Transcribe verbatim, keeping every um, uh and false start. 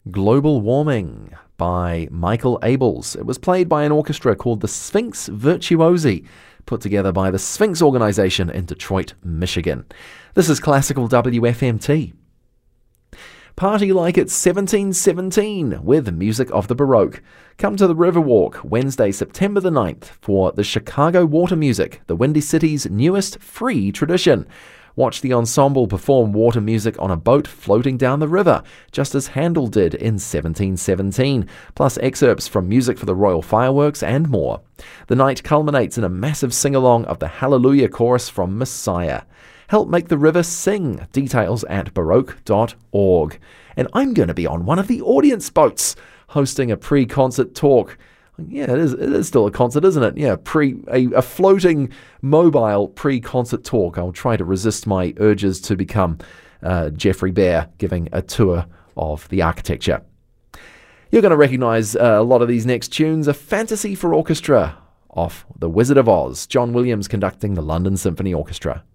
Global Warming by Michael Abels. It was played by an orchestra called the Sphinx Virtuosi, put together by the Sphinx Organization in Detroit, Michigan. This is Classical W F M T. Party like it's seventeen seventeen with music of the Baroque. Come to the Riverwalk Wednesday, September the ninth for the Chicago Water Music, the Windy City's newest free tradition. Watch the ensemble perform water music on a boat floating down the river, just as Handel did in seventeen seventeen, plus excerpts from Music for the Royal Fireworks and more. The night culminates in a massive sing-along of the Hallelujah Chorus from Messiah. Help make the river sing. Details at baroque dot org. And I'm going to be on one of the audience boats, hosting a pre-concert talk. Yeah, it is, it is still a concert, isn't it? Yeah, pre a, a floating mobile pre-concert talk. I'll try to resist my urges to become uh, Jeffrey Bear giving a tour of the architecture. You're going to recognise uh, a lot of these next tunes. A Fantasy for Orchestra off The Wizard of Oz. John Williams conducting the London Symphony Orchestra.